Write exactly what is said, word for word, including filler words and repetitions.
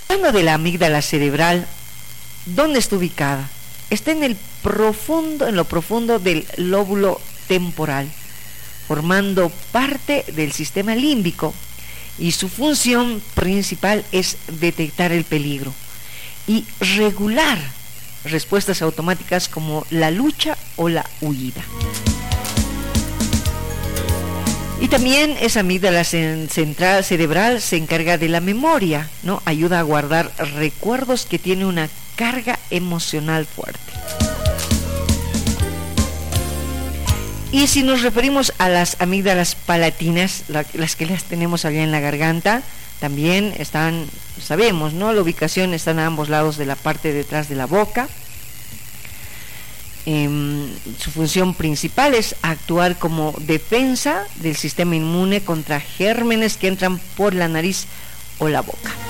Hablando de la amígdala cerebral, ¿dónde está ubicada? Está en el profundo, en lo profundo del lóbulo temporal, formando parte del sistema límbico, y su función principal es detectar el peligro y regular respuestas automáticas como la lucha o la huida. Y también esa amígdala central cerebral se encarga de la memoria, ¿no? Ayuda a guardar recuerdos que tienen una carga emocional fuerte. Y si nos referimos a las amígdalas palatinas, la, las que las tenemos allá en la garganta, también están, sabemos, ¿no? La ubicación están a ambos lados de la parte de detrás de la boca. Eh, su función principal es actuar como defensa del sistema inmune contra gérmenes que entran por la nariz o la boca.